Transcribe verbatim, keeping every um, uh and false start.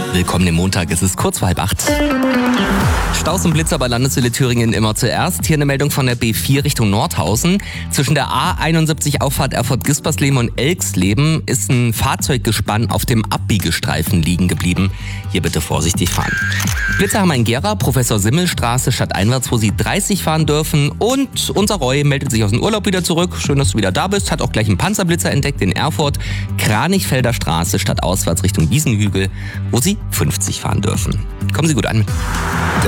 Willkommen im Montag, es ist kurz vor halb acht. Staus und Blitzer bei Landeswelle Thüringen immer zuerst. Hier eine Meldung von der B vier Richtung Nordhausen. Zwischen der A einundsiebzig Auffahrt Erfurt-Gispersleben und Elxleben ist ein Fahrzeuggespann auf dem Abbiegestreifen liegen geblieben. Hier bitte vorsichtig fahren. Blitzer haben ein Gera, Professor Simmelstraße stadteinwärts, wo Sie dreißig fahren dürfen. Und unser Roy meldet sich aus dem Urlaub wieder zurück. Schön, dass du wieder da bist. Hat auch gleich einen Panzerblitzer entdeckt in Erfurt. Kranichfelder Straße stadtauswärts Richtung Wiesenhügel, wo Sie fünfzig fahren dürfen. Kommen Sie gut an.